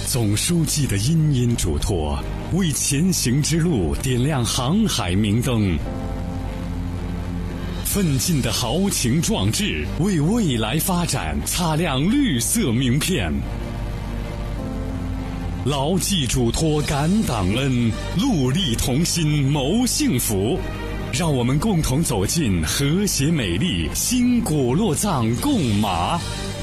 总书记的殷殷嘱托，为前行之路点亮航海明灯；奋进的豪情壮志，为未来发展擦亮绿色名片。牢记嘱托感党恩，戮力同心谋幸福。让我们共同走进和谐美丽新古洛藏贡马。